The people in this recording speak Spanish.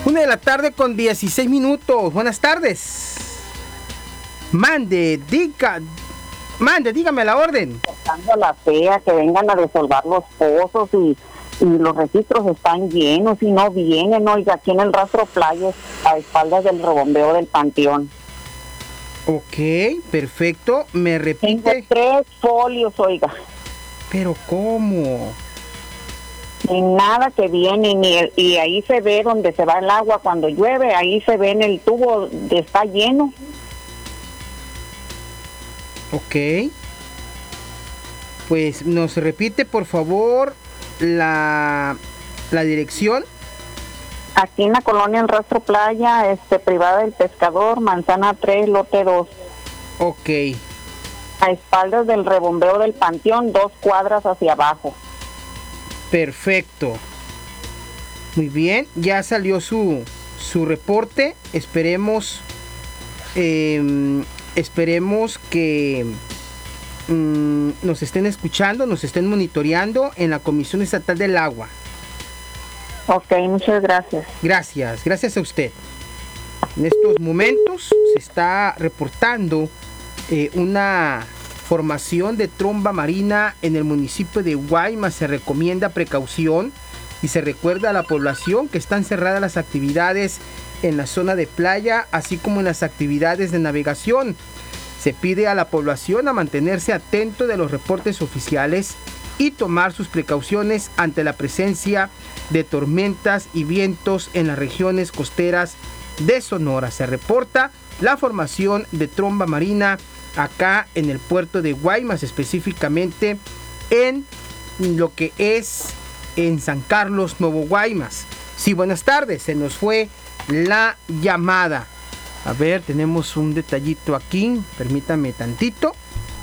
1 de la tarde con 16 minutos. Buenas tardes. Mande, dígame a la orden. A la fea, que vengan a desolvar los pozos y los registros están llenos y no vienen, oiga, aquí en el Rastro Playas, a espaldas del rebombeo del Panteón. Ok, perfecto. Me repite. Tengo 3 folios, oiga. ¿Pero cómo? Ni nada que viene, y ahí se ve donde se va el agua cuando llueve, ahí se ve en el tubo, está lleno. Ok. Pues nos repite, por favor, la dirección. Aquí en la colonia El Rastro Playa, privada del pescador, manzana 3, lote 2. Ok. A espaldas del rebombeo del Panteón, 2 cuadras hacia abajo. Perfecto. Muy bien, ya salió su reporte. Esperemos que nos estén escuchando, nos estén monitoreando en la Comisión Estatal del Agua. Ok, muchas gracias. Gracias a usted. En estos momentos se está reportando una formación de tromba marina en el municipio de Guaymas. Se recomienda precaución y se recuerda a la población que están cerradas las actividades en la zona de playa, así como en las actividades de navegación. Se pide a la población a mantenerse atento de los reportes oficiales y tomar sus precauciones ante la presencia de tormentas y vientos en las regiones costeras de Sonora. Se reporta la formación de tromba marina acá en el puerto de Guaymas, específicamente en lo que es en San Carlos, Nuevo Guaymas. Sí, buenas tardes, se nos fue la llamada. A ver, tenemos un detallito aquí, permítame tantito.